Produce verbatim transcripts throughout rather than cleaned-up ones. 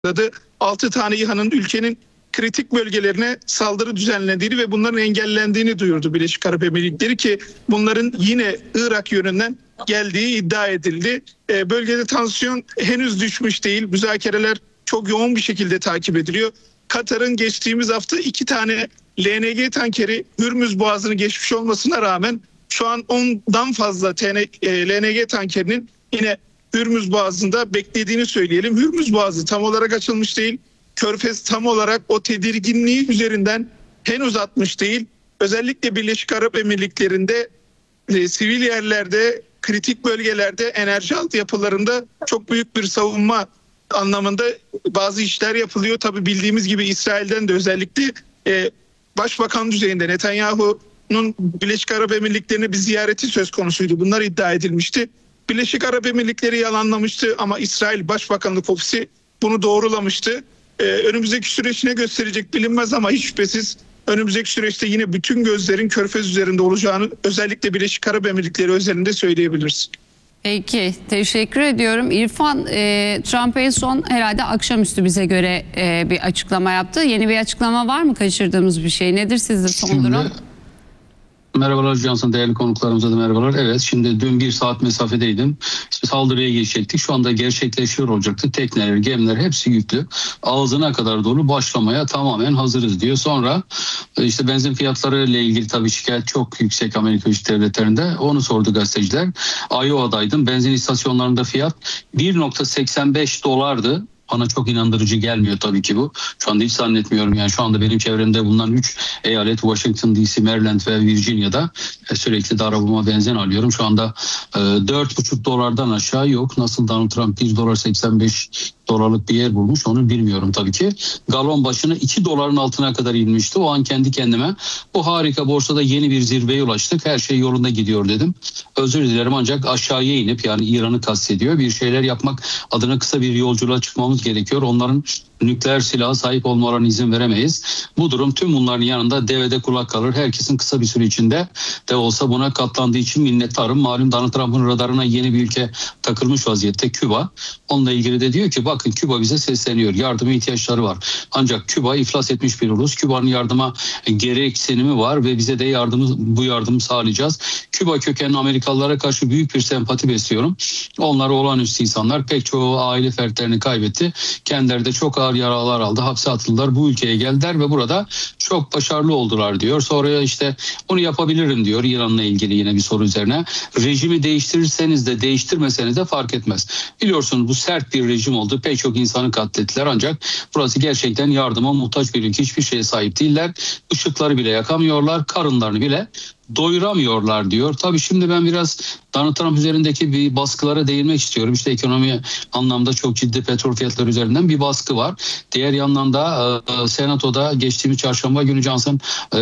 altı tane İHA'nın ülkenin kritik bölgelerine saldırı düzenlediğini ve bunların engellendiğini duyurdu Birleşik Arap Emirlikleri, ki bunların yine Irak yönünden geldiği iddia edildi. E, bölgede tansiyon henüz düşmüş değil. Müzakereler çok yoğun bir şekilde takip ediliyor. Katar'ın geçtiğimiz hafta iki tane L N G tankeri Hürmüz Boğazı'nı geçmiş olmasına rağmen şu an ondan fazla T N, e, L N G tankerinin yine Hürmüz Boğazı'nda beklediğini söyleyelim. Hürmüz Boğazı tam olarak açılmış değil. Körfez tam olarak o tedirginliği üzerinden henüz atmış değil. Özellikle Birleşik Arap Emirlikleri'nde e, sivil yerlerde, kritik bölgelerde, enerji altyapılarında çok büyük bir savunma anlamında bazı işler yapılıyor. Tabii bildiğimiz gibi İsrail'den de özellikle e, Başbakan düzeyinde Netanyahu'nun Birleşik Arap Emirlikleri'ne bir ziyareti söz konusuydu. Bunlar iddia edilmişti. Birleşik Arap Emirlikleri yalanlamıştı ama İsrail Başbakanlık Ofisi bunu doğrulamıştı. Ee, önümüzdeki süreç ne gösterecek bilinmez ama hiç şüphesiz önümüzdeki süreçte yine bütün gözlerin Körfez üzerinde olacağını özellikle Birleşik Arap Emirlikleri özelinde söyleyebiliriz. Peki, teşekkür ediyorum. İrfan, e, Trump en son herhalde akşamüstü bize göre e, bir açıklama yaptı. Yeni bir açıklama var mı? Kaçırdığımız bir şey. Nedir sizde son Şimdi, durum? Merhabalar Cansın, değerli konuklarımıza da merhabalar. Evet, şimdi dün bir saat mesafedeydim. İşte saldırıya geçecektik. Şu anda gerçekleşiyor olacaktı. Tekneler, gemiler hepsi yüklü. Ağzına kadar dolu, başlamaya tamamen hazırız diyor. Sonra işte benzin fiyatları ile ilgili tabii şikayet çok yüksek Amerika Birleşik Devletleri'nde. Onu sordu gazeteciler. Iowa'daydım. Benzin istasyonlarında fiyat bir nokta seksen beş dolardı. Bana çok inandırıcı gelmiyor tabii ki bu. Şu anda hiç zannetmiyorum. Yani şu anda benim çevremde bulunan üç eyalet, Washington D C, Maryland ve Virginia'da sürekli de arabama benzin alıyorum. Şu anda dört buçuk dolardan aşağı yok. Nasıl Donald Trump bir dolar seksen beş dolarlık bir yer bulmuş onu bilmiyorum tabii ki. Galon başına iki doların altına kadar inmişti. O an kendi kendime bu harika borsada yeni bir zirveye ulaştık. Her şey yolunda gidiyor dedim. Özür dilerim ancak aşağıya inip, yani İran'ı kastediyor, bir şeyler yapmak adına kısa bir yolculuğa çıkmamız gerekiyor. Onların nükleer silaha sahip olmalarına izin veremeyiz. Bu durum tüm bunların yanında devede kulak kalır. Herkesin kısa bir süre içinde de olsa buna katlandığı için minnettarım. Malum Donald Trump'ın radarına yeni bir ülke takılmış vaziyette, Küba. Onunla ilgili de diyor ki bakın Küba bize sesleniyor. Yardıma ihtiyaçları var. Ancak Küba iflas etmiş bir ulus. Küba'nın yardıma gereksinimi var ve bize de yardımı, bu yardımı sağlayacağız. Küba kökenli Amerikalılara karşı büyük bir sempati besliyorum. Onlar olağanüstü insanlar. Pek çoğu aile fertlerini kaybetti. Kendileri de çok ağır yaralar aldı. Hapse atıldılar. Bu ülkeye geldiler ve burada çok başarılı oldular diyor. Sonra işte bunu yapabilirim diyor İran'la ilgili yine bir soru üzerine. Rejimi değiştirirseniz de değiştirmeseniz de fark etmez. Biliyorsunuz bu sert bir rejim oldu. Pek çok insanı katlettiler ancak burası gerçekten yardıma muhtaç bir ülke. Hiçbir şeye sahip değiller. Işıkları bile yakamıyorlar. Karınlarını bile doyuramıyorlar diyor. Tabii şimdi ben biraz Donald Trump üzerindeki bir baskılara değinmek istiyorum. İşte ekonomi anlamda çok ciddi petrol fiyatları üzerinden bir baskı var. Diğer yandan da e, Senato'da geçtiğimiz çarşamba günü Johnson e,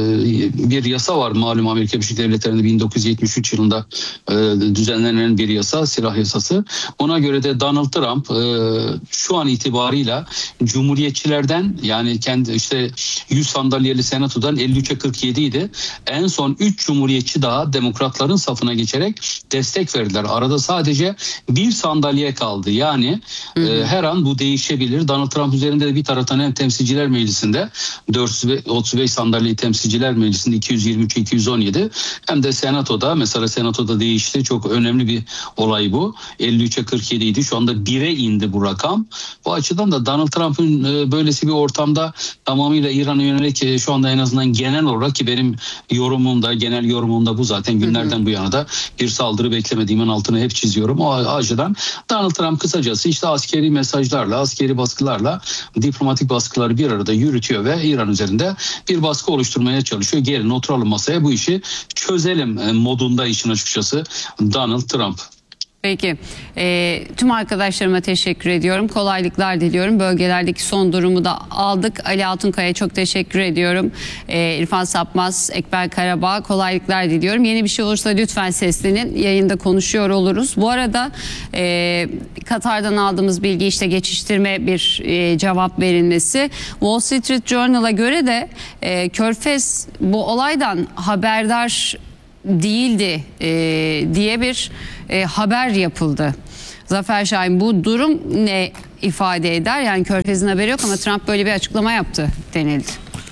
bir yasa var. Malum Amerika Birleşik Devletleri'nde bin dokuz yüz yetmiş üç yılında e, düzenlenen bir yasa, silah yasası. Ona göre de Donald Trump e, şu an itibarıyla Cumhuriyetçilerden, yani kendi işte yüz sandalyeli Senato'dan elli üçe kırk yedi idi. En son üç Cumhuriyetçi daha Demokratların safına geçerek destek verdiler. Arada sadece bir sandalye kaldı. Yani hı hı. E, her an bu değişebilir. Donald Trump üzerinde de bir taraftan hem Temsilciler Meclisi'nde dört yüz otuz beş sandalye, Temsilciler Meclisi'nde iki yüz yirmi üç iki yüz on yedi, hem de Senato'da, mesela Senato'da değişti. Çok önemli bir olay bu. elli üçe kırk yedi idi. Şu anda bire indi bu rakam. Bu açıdan da Donald Trump'ın e, böylesi bir ortamda tamamıyla İran'a yönelik e, şu anda en azından genel olarak, ki benim yorumumda, genel yorumumda bu zaten günlerden hı hı. bu yana da bir saldırı beklemediğimin altını hep çiziyorum. O açıdan Donald Trump kısacası işte askeri mesajlarla, askeri baskılarla diplomatik baskıları bir arada yürütüyor ve İran üzerinde bir baskı oluşturmaya çalışıyor. Gelin oturalım masaya, bu işi çözelim modunda işin açıkçası Donald Trump. Peki. E, tüm arkadaşlarıma teşekkür ediyorum. Kolaylıklar diliyorum. Bölgelerdeki son durumu da aldık. Ali Altunkaya çok teşekkür ediyorum. E, İrfan Sapmaz, Ekber Karabağ kolaylıklar diliyorum. Yeni bir şey olursa lütfen seslenin. Yayında konuşuyor oluruz. Bu arada e, Katar'dan aldığımız bilgi, işte geçiştirme bir e, cevap verilmesi. Wall Street Journal'a göre de e, Körfez bu olaydan haberdar değildi e, diye bir e, haber yapıldı. Zafer Şahin, bu durum ne ifade eder? Yani Körfez'in haberi yok ama Trump böyle bir açıklama yaptı denildi.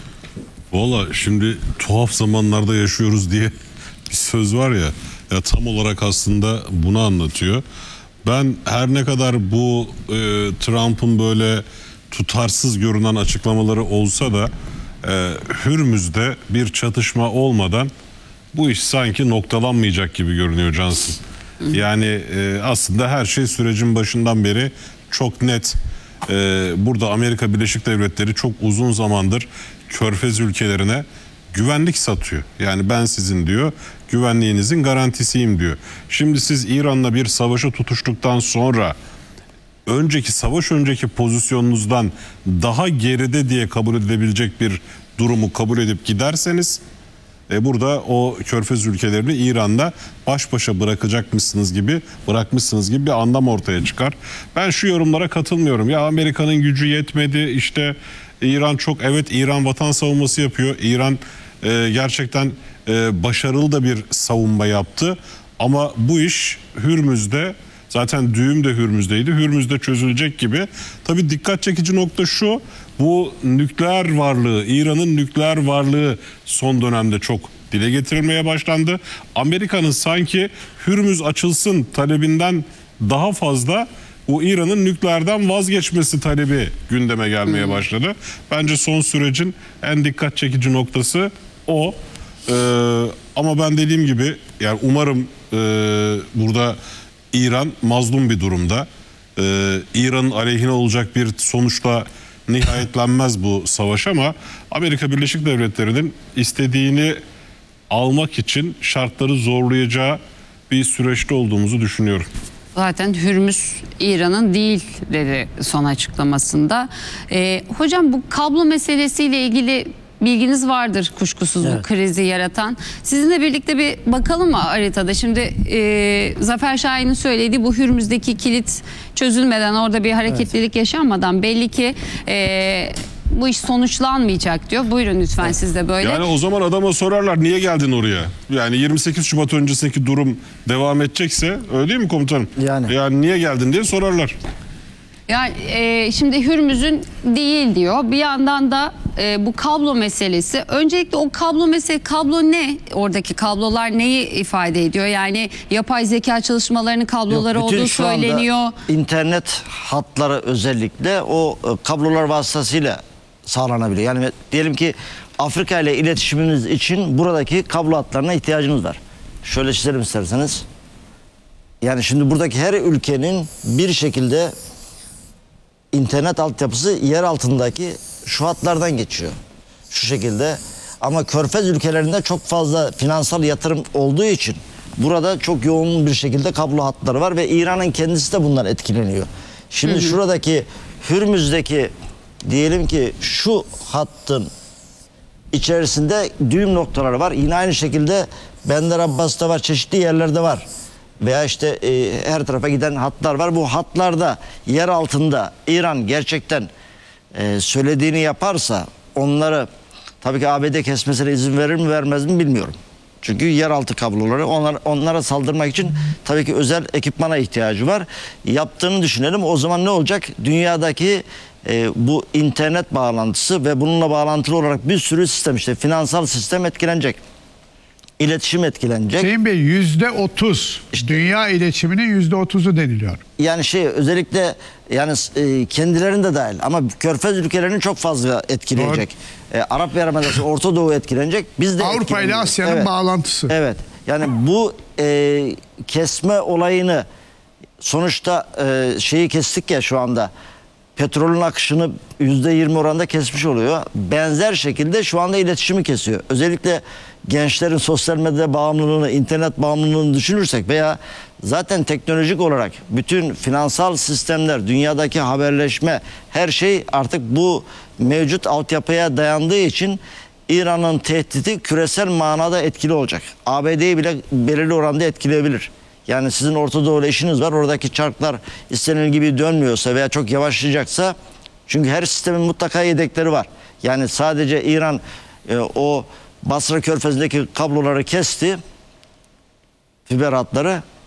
Valla şimdi tuhaf zamanlarda yaşıyoruz diye bir söz var ya, ya tam olarak aslında bunu anlatıyor. Ben her ne kadar bu e, Trump'ın böyle tutarsız görünen açıklamaları olsa da e, Hürmüz'de bir çatışma olmadan bu iş sanki noktalanmayacak gibi görünüyor Cansın. Yani e, aslında her şey sürecin başından beri çok net. E, burada Amerika Birleşik Devletleri çok uzun zamandır Körfez ülkelerine güvenlik satıyor. Yani ben sizin diyor, güvenliğinizin garantisiyim diyor. Şimdi siz İran'la bir savaşa tutuştuktan sonra önceki savaş önceki pozisyonunuzdan daha geride diye kabul edilebilecek bir durumu kabul edip giderseniz e burada o Körfez ülkelerini İran'la baş başa bırakacakmışsınız gibi bırakmışsınız gibi bir anlam ortaya çıkar. Ben şu yorumlara katılmıyorum. Ya Amerika'nın gücü yetmedi, işte İran çok, evet İran vatan savunması yapıyor. İran e, gerçekten e, başarılı da bir savunma yaptı. Ama bu iş Hürmüz'de, zaten düğüm de Hürmüz'deydi, Hürmüz'de çözülecek gibi. Tabii dikkat çekici nokta şu: bu nükleer varlığı, İran'ın nükleer varlığı son dönemde çok dile getirilmeye başlandı. Amerika'nın sanki Hürmüz açılsın talebinden daha fazla bu İran'ın nükleerden vazgeçmesi talebi gündeme gelmeye başladı. Bence son sürecin en dikkat çekici noktası o. Ee, ama ben dediğim gibi yani umarım e, burada İran mazlum bir durumda. Ee, İran'ın aleyhine olacak bir sonuçla nihayetlenmez bu savaş ama Amerika Birleşik Devletleri'nin istediğini almak için şartları zorlayacağı bir süreçte olduğumuzu düşünüyorum. Zaten Hürmüz İran'ın değil dedi son açıklamasında. Ee, hocam, bu kablo meselesiyle ilgili bilginiz vardır kuşkusuz, evet, bu krizi yaratan. Sizinle birlikte bir bakalım mı haritada? Şimdi e, Zafer Şahin'in söylediği bu Hürmüz'deki kilit çözülmeden, orada bir hareketlilik, evet, yaşanmadan belli ki e, bu iş sonuçlanmayacak diyor. Buyurun lütfen, evet, siz de böyle. Yani o zaman adama sorarlar, niye geldin oraya? Yani yirmi sekiz Şubat öncesindeki durum devam edecekse, öyle değil mi komutanım? Yani, yani niye geldin diye sorarlar. Yani e, şimdi Hürmüz'ün değil diyor. Bir yandan da e, bu kablo meselesi. Öncelikle o kablo mesele, kablo ne? Oradaki kablolar neyi ifade ediyor? Yani yapay zeka çalışmalarının kabloları Yok, olduğu söyleniyor. İnternet hatları özellikle o e, kablolar vasıtasıyla sağlanabiliyor. Yani diyelim ki Afrika ile iletişiminiz için buradaki kablo hatlarına ihtiyacınız var. Şöyle çizelim isterseniz. Yani şimdi buradaki her ülkenin bir şekilde İnternet altyapısı yer altındaki şu hatlardan geçiyor. Şu şekilde. Ama Körfez ülkelerinde çok fazla finansal yatırım olduğu için burada çok yoğun bir şekilde kablo hatları var ve İran'ın kendisi de bundan etkileniyor. Şimdi hı hı. şuradaki Hürmüz'deki diyelim ki şu hattın içerisinde düğüm noktaları var. Yine aynı şekilde Bender Abbas'ta var, çeşitli yerlerde var. Veya işte e, her tarafa giden hatlar var. Bu hatlarda yer altında İran gerçekten e, söylediğini yaparsa onları tabii ki A B D kesmesine izin verir mi vermez mi bilmiyorum. Çünkü yeraltı kabloları, onlar, onlara saldırmak için tabii ki özel ekipmana ihtiyacı var. Yaptığını düşünelim. O zaman ne olacak? Dünyadaki e, bu internet bağlantısı ve bununla bağlantılı olarak bir sürü sistem, işte finansal sistem etkilenecek. İletişim etkilenecek. Hüseyin Bey, yüzde otuz işte, dünya iletişiminin yüzde otuzu deniliyor. Yani şey özellikle yani e, kendilerinde de dahil ama Körfez ülkelerini çok fazla etkileyecek. E, Arap Yarımadası, Orta Doğu etkilenecek. Biz de Avrupa ile Asya'nın evet. bağlantısı. Evet. Yani bu e, kesme olayını sonuçta e, şeyi kestik ya şu anda. Petrolün akışını yüzde yirmi oranda kesmiş oluyor. Benzer şekilde şu anda iletişimi kesiyor. Özellikle gençlerin sosyal medya bağımlılığını, internet bağımlılığını düşünürsek veya zaten teknolojik olarak bütün finansal sistemler, dünyadaki haberleşme, her şey artık bu mevcut altyapıya dayandığı için İran'ın tehdidi küresel manada etkili olacak. A B D'yi bile belirli oranda etkileyebilir. Yani sizin Orta Doğu'da işiniz var. Oradaki çarklar istenilen gibi dönmüyorsa veya çok yavaşlayacaksa, çünkü her sistemin mutlaka yedekleri var. Yani sadece İran e, o Basra Körfezi'ndeki kabloları kesti, fiber hatları.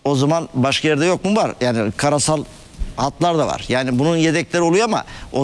O zaman başka yerde yok mu? Var. Yani karasal hatlar da var. Yani bunun yedekleri oluyor ama o